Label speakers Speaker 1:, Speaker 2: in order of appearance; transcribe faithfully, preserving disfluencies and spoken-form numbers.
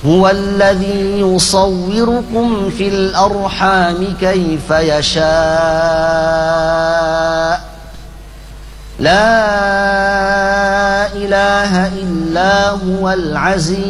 Speaker 1: هو الذي يصوركم في الأرحام كيف يشاء لا إله إلا هو العزيز